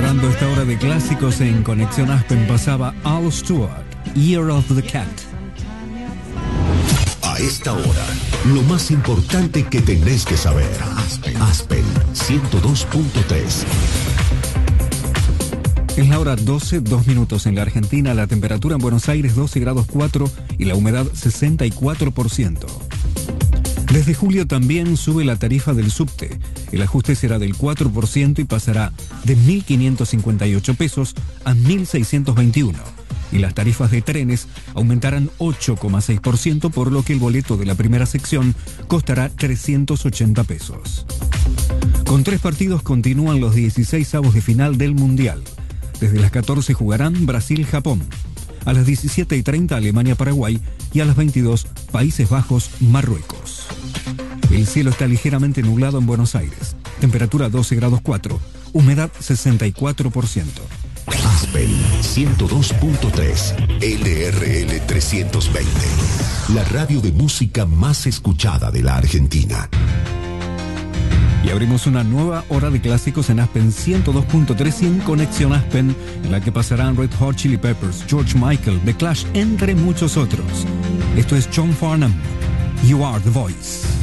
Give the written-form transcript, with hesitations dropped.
Cerrando esta hora de clásicos en Conexión Aspen pasaba Al Stewart, Year of the Cat. A esta hora, lo más importante que tenés que saber. Aspen 102.3. Es la hora 12, 2 minutos en la Argentina. La temperatura en Buenos Aires 12 grados 4 y la humedad 64%. Desde julio también sube la tarifa del subte. El ajuste será del 4% y pasará de 1.558 pesos a 1.621. Y las tarifas de trenes aumentarán 8,6%, por lo que el boleto de la primera sección costará 380 pesos. Con 3 partidos continúan los 16avos de final del Mundial. Desde las 14 jugarán Brasil-Japón. A las 17:30 Alemania-Paraguay y a las 22 Países Bajos-Marruecos. El cielo está ligeramente nublado en Buenos Aires. Temperatura 12 grados 4. Humedad 64%. Aspen 102.3. LRL 320. La radio de música más escuchada de la Argentina. Y abrimos una nueva hora de clásicos en Aspen 102.3 y en Conexión Aspen, en la que pasarán Red Hot Chili Peppers, George Michael, The Clash, entre muchos otros. Esto es John Farnham, You Are the Voice.